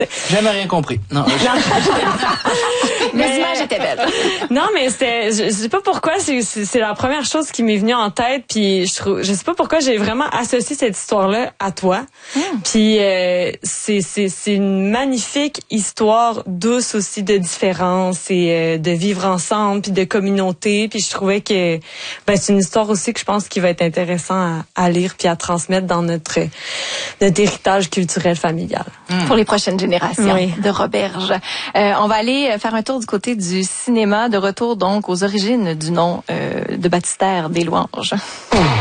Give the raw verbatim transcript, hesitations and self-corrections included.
Jamais rien compris. Non. Mais les images étaient belles. Non, mais c'était, je, je sais pas pourquoi, c'est, c'est, c'est la première chose qui m'est venue en tête, puis je trouve, je sais pas pourquoi j'ai vraiment associé cette histoire-là à toi. Mm. Puis euh, c'est, c'est, c'est une magnifique histoire douce aussi de différence et euh, de vivre ensemble, puis de communauté. Puis je trouvais que ben c'est une histoire aussi que je pense qui va être intéressant à, à lire puis à transmettre dans notre notre héritage culturel familial. Mm. Pour les prochaines générations oui. de Roberge. Euh, on va aller faire un tour du côté du cinéma, de retour donc aux origines du nom euh, de baptistère des Louanges.